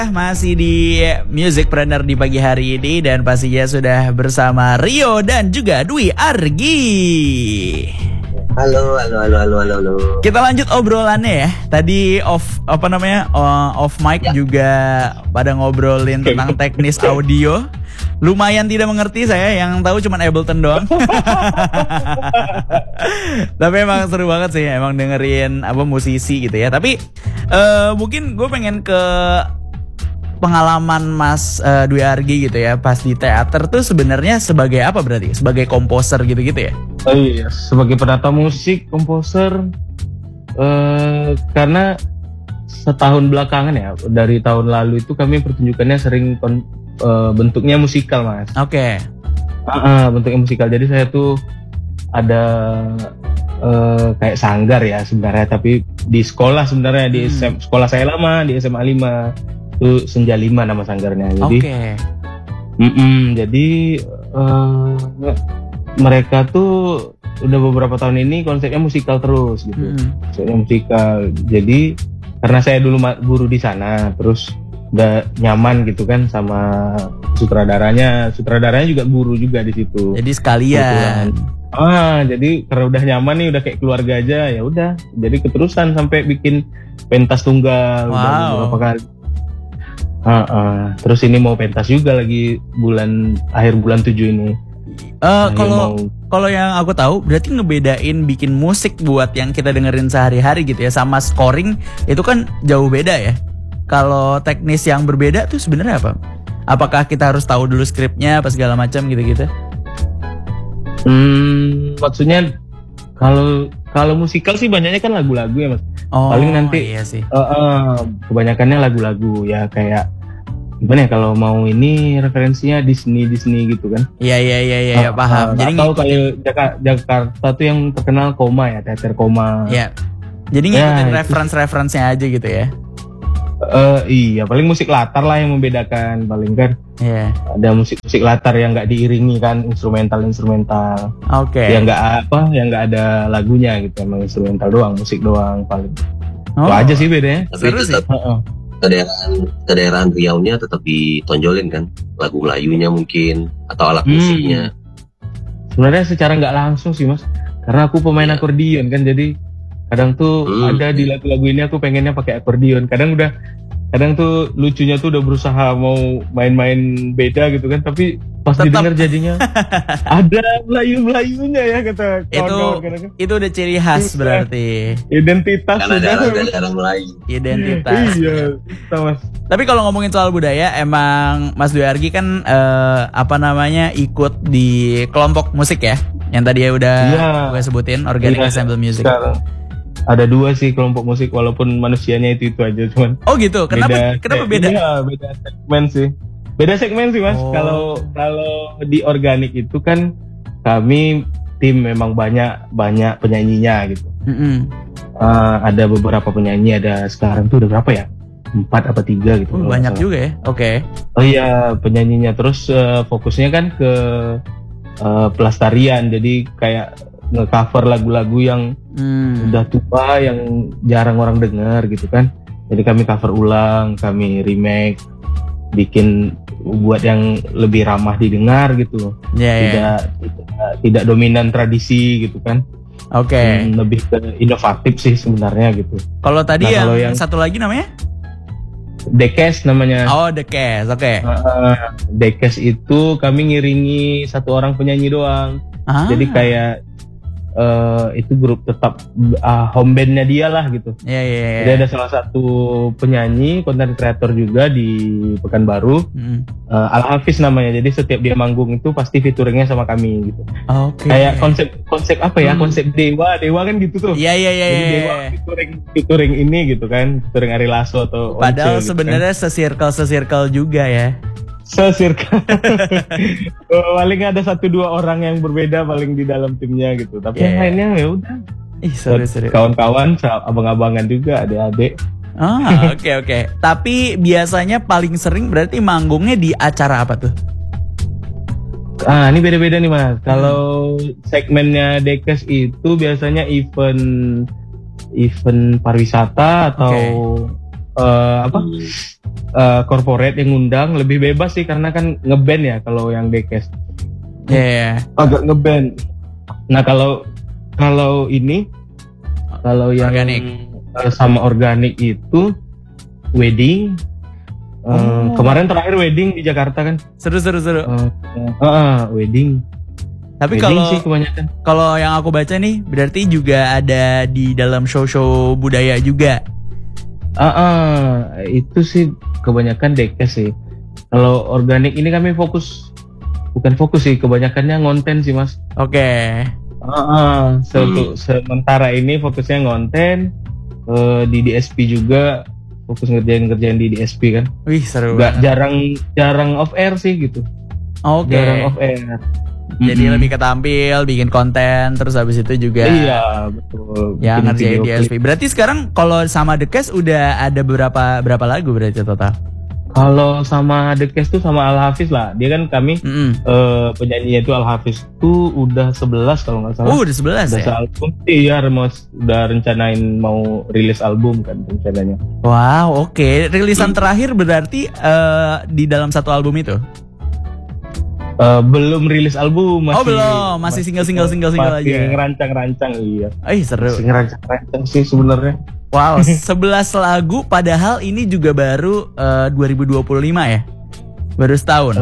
Masih di Musicpreneur di pagi hari ini dan pastinya sudah bersama Rio dan juga Dwi Argi. Halo. Kita lanjut obrolannya ya. Tadi off mic juga pada ngobrolin tentang teknis audio. Lumayan tidak mengerti saya, yang tahu cuma Ableton doang. Tapi emang seru banget sih, emang dengerin musisi gitu ya. Tapi mungkin gue pengen ke pengalaman Mas Dwi Argi gitu ya, pas di teater tuh sebenarnya sebagai apa berarti? Sebagai komposer gitu-gitu ya? Oh iya, sebagai penata musik, komposer. Karena setahun belakangan ya, dari tahun lalu itu kami pertunjukannya sering bentuknya musikal, Mas. Oke. Bentuknya musikal. Jadi saya tuh ada kayak sanggar ya sebenarnya, tapi di sekolah sebenarnya di sekolah saya lama di SMA 5 itu Senja 5 nama sanggarnya. Jadi jadi mereka tuh udah beberapa tahun ini konsepnya musikal terus gitu. Konsepnya musikal. Jadi karena saya dulu guru di sana, terus udah nyaman gitu kan sama sutradaranya juga guru juga di situ. Jadi sekalian. Jadi karena udah nyaman nih, udah kayak keluarga aja, ya udah. Jadi keterusan sampai bikin pentas tunggal udah beberapa kali. Terus ini mau pentas juga lagi akhir bulan 7 ini. Kalau yang aku tahu berarti ngebedain bikin musik buat yang kita dengerin sehari-hari gitu ya sama scoring itu kan jauh beda ya. Kalau teknis yang berbeda tuh sebenarnya apa? Apakah kita harus tahu dulu skripnya apa segala macam gitu-gitu? Maksudnya kalau musikal sih banyaknya kan lagu-lagu ya, Mas. Paling nanti iya sih. Kebanyakannya lagu-lagu ya, kayak gimana ya, kalau mau ini referensinya Disney gitu kan. Iya, paham. Jadi atau kayak Jakarta tuh yang terkenal Koma ya, teater Koma. Iya. Jadi ngikutin reference-reference-nya aja gitu ya. Iya, paling musik latar lah yang membedakan paling kan. Iya. Ada musik latar yang nggak diiringi kan, instrumental. Oke. Yang nggak ada lagunya gitu, emang instrumental doang, musik doang paling. Itu aja sih bedanya. Tapi tetap kedaerahan Riau-nya tetap ditonjolin kan, lagu Melayunya mungkin atau alat musiknya. Sebenarnya secara nggak langsung sih, Mas, karena aku pemain akordion kan, jadi kadang tuh ada di lagu-lagu ini aku pengennya pakai akordion. Kadang tuh lucunya tuh udah berusaha mau main-main beda gitu kan, tapi pas didengar jadinya ada Melayu-Melayunya ya, kata kawan-kawan. Itu udah ciri khas berarti. Identitas karena daerah Melayu. Identitas. Iya, Mas. Tapi kalau ngomongin soal budaya, emang Mas Dwi Argi kan ikut di kelompok musik ya, yang tadi ya udah gue sebutin, Organic Ensemble Music. Ada 2 sih kelompok musik, walaupun manusianya itu aja, cuman. Oh gitu. Kenapa beda? Iya, beda segmen sih, Mas. Kalau di organik itu kan kami tim memang banyak penyanyinya gitu. Ada beberapa penyanyi, ada sekarang tuh udah berapa ya? 4 apa 3 gitu. Banyak juga ya. Oke. Oh iya, penyanyinya. Terus fokusnya kan ke pelestarian, jadi kayak nge-cover lagu-lagu yang udah tua, yang jarang orang dengar gitu kan. Jadi kami cover ulang, kami remake, buat yang lebih ramah didengar gitu. Tidak dominan tradisi gitu kan. Oke. Lebih ke inovatif sih sebenarnya gitu. Kalau tadi yang satu lagi namanya? Dekes namanya. Oh, Dekes. Oke. Dekes itu kami ngiringi satu orang penyanyi doang. Jadi kayak itu grup tetap home bandnya dia lah gitu. Iya. Jadi ada salah satu penyanyi, content creator juga di Pekanbaru, Al Hafiz namanya. Jadi setiap dia manggung itu pasti featuringnya sama kami gitu. Oke. Kayak konsep apa ya? Konsep dewa kan gitu tuh. Iya. Jadi dewa featuring ini gitu kan, featuring Ari Lasso atau padahal Once, sebenarnya gitu kan. sesirkel juga ya. Paling ada 1-2 orang yang berbeda paling di dalam timnya gitu. Tapi yang lainnya ya udah. Seru. Kawan-kawan, abang-abangan juga, adik-adik. Oke. Tapi biasanya paling sering berarti manggungnya di acara apa tuh? Ini beda-beda nih, Mas. Kalau segmennya Dekes itu biasanya event pariwisata atau corporate yang ngundang lebih bebas sih karena kan ngeband ya kalau yang Dekes. Iya. Agak ngeband. Nah kalau ini kalau yang Organik. Sama organik itu wedding. Kemarin terakhir wedding di Jakarta kan. Seru. Wedding. Tapi Wedding sih kebanyakan. kalau yang aku baca nih berarti juga ada di dalam show-show budaya juga. Itu sih kebanyakan Dekes sih. Kalau organik ini kami bukan fokus sih, kebanyakannya ngonten sih Mas. Oke. Untuk sementara ini fokusnya ngonten, di DSP juga fokus ngerjain di DSP kan. Wih seru. Gak jarang off air sih gitu. Oke. Jarang off air. Jadi lebih ketampil, bikin konten, terus habis itu juga. Iya betul. Yang Bikin ngerjain video DSP. klip. Berarti sekarang kalau sama The Cast udah ada berapa lagu berarti total? Kalau sama The Cast tuh sama Al Hafiz lah. Dia kan kami penyanyinya itu Al Hafiz tuh udah 11 kalau nggak salah. Udah 11 ya? Album. Iya, udah rencanain mau rilis album kan rencananya. Wow, oke. Rilisan terakhir berarti di dalam satu album itu? Belum rilis album, masih single aja. Masih ngerancang-rancang, iya. Seru. Masih ngerancang sih sebenarnya. Wow, 11 lagu padahal ini juga baru 2025 ya? Baru setahun.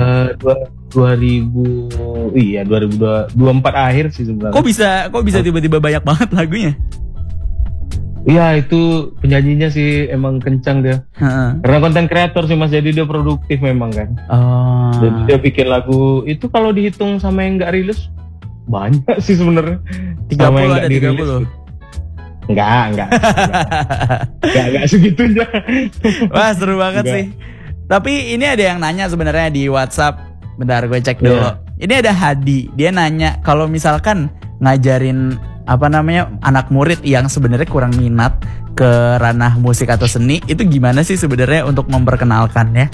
2024 akhir sih sebenarnya. Kok bisa tiba-tiba banyak banget lagunya? Iya, itu penyanyinya sih emang kencang dia. Karena konten kreator sih Mas, jadi dia produktif memang kan. Jadi dia bikin lagu itu kalau dihitung sama yang nggak rilis banyak sih sebenarnya. 30 sama yang ada 30. Enggak segitunya. Wah seru banget sih. Tapi ini ada yang nanya sebenarnya di WhatsApp. Bentar gue cek dulu. Ini ada Hadi. Dia nanya kalau misalkan ngajarin anak murid yang sebenarnya kurang minat ke ranah musik atau seni, itu gimana sih sebenarnya untuk memperkenalkannya?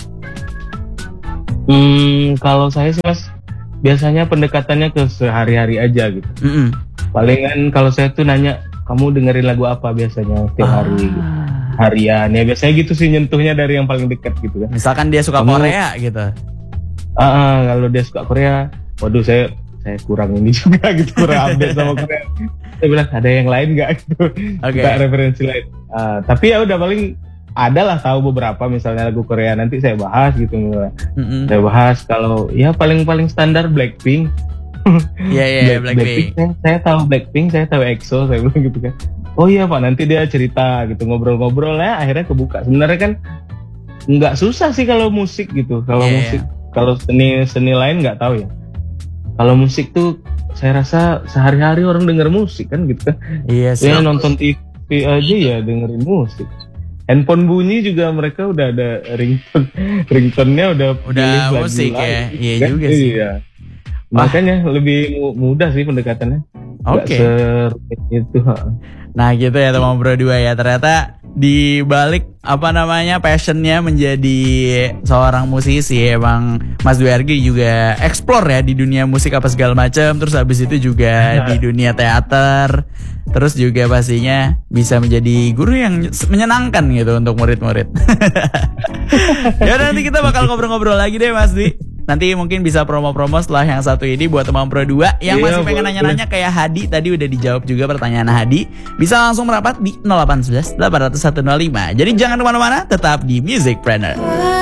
Kalau saya sih Mas, biasanya pendekatannya ke sehari-hari aja gitu. Palingan kalau saya tuh nanya, kamu dengerin lagu apa biasanya tiap hari gitu. Harian ya biasanya gitu sih, nyentuhnya dari yang paling dekat gitu kan. Misalkan dia suka Korea gitu. Kalau dia suka Korea, waduh saya kurang ini juga gitu, kurang update sama Korea. Saya bilang ada yang lain nggak gitu, nggak referensi lain. Tapi ya udah paling adalah tahu beberapa misalnya lagu Korea, nanti saya bahas gitu. Saya bahas kalau ya paling standar Blackpink. Iya Blackpink. Saya tahu Blackpink, saya tahu EXO, saya bilang gitu kan. Oh iya Pak, nanti dia cerita gitu, ngobrol-ngobrol ya akhirnya kebuka. Sebenarnya kan nggak susah sih kalau musik gitu. Kalau musik, kalau seni lain nggak tahu ya. Kalau musik tuh saya rasa sehari-hari orang denger musik kan gitu kan. Iya sih. Ya nonton TV aja ya dengerin musik. Handphone bunyi juga mereka udah ada ringtone-nya udah musik ya. Iya kan? Juga sih. Iya. Makanya lebih mudah sih pendekatannya. Oke. Itu. Nah gitu ya teman Bro 2 ya, ternyata di balik passionnya menjadi seorang musisi, emang Mas Duergi juga explore ya di dunia musik apa segala macam, terus habis itu juga di dunia teater, terus juga pastinya bisa menjadi guru yang menyenangkan gitu untuk murid-murid. Ya nanti kita bakal ngobrol-ngobrol lagi deh Mas Dwi. Nanti mungkin bisa promo-promo setelah yang satu ini buat teman Pro 2 yang masih pengen nanya-nanya kayak Hadi tadi udah dijawab juga pertanyaan Hadi. Bisa langsung merapat di 0811 800 105. Jadi jangan kemana-mana, tetap di Musicpreneur.